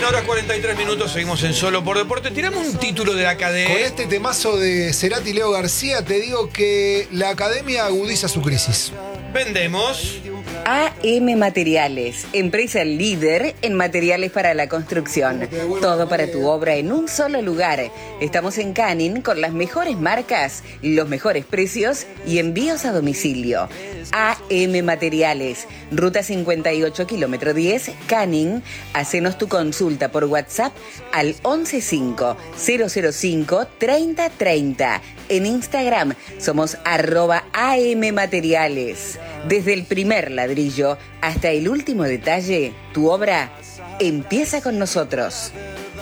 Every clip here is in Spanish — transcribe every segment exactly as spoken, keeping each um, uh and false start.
horas cuarenta y tres minutos, seguimos en Solo por Deporte. Tiramos un título de la Con academia. este temazo de Cerati y Leo García, te digo que la academia agudiza su crisis. Vendemos. A M Materiales, empresa líder en materiales para la construcción. Todo para tu obra en un solo lugar. Estamos en Canning con las mejores marcas, los mejores precios y envíos a domicilio. A M Materiales, ruta cincuenta y ocho, kilómetro diez, Canning. Hacenos tu consulta por WhatsApp al once cinco cero cero cinco treinta treinta. En Instagram somos arroba A M Materiales. Desde el primer ladrillo hasta el último detalle, tu obra empieza con nosotros.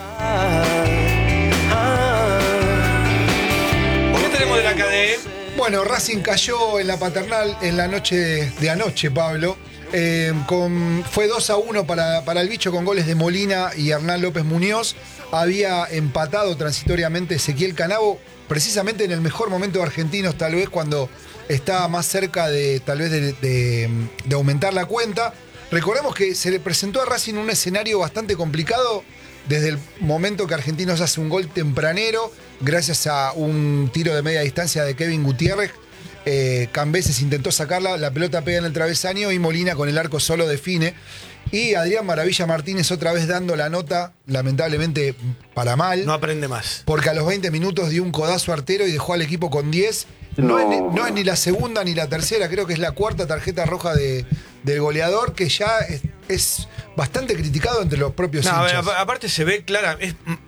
¿Qué tenemos de la academia? Bueno, Racing cayó en la Paternal en la noche de, de anoche, Pablo. Eh, con, fue dos a uno para, para el bicho con goles de Molina y Hernán López Muñoz. Había empatado transitoriamente Ezequiel Canavo, precisamente en el mejor momento de Argentinos, tal vez cuando estaba más cerca de tal vez de, de, de aumentar la cuenta. Recordemos que se le presentó a Racing un escenario bastante complicado desde el momento que Argentinos hace un gol tempranero, gracias a un tiro de media distancia de Kevin Gutiérrez. Eh, Cambeses intentó sacarla, la pelota pega en el travesaño y Molina con el arco solo define. Y Adrián Maravilla Martínez otra vez dando la nota, lamentablemente para mal. No aprende más. Porque a los veinte minutos dio un codazo artero y dejó al equipo con diez. No, no, es, ni, no es ni la segunda ni la tercera, creo que es la cuarta tarjeta roja de, del goleador, que ya es, es bastante criticado entre los propios No, hinchas. a ver, aparte se ve clara, es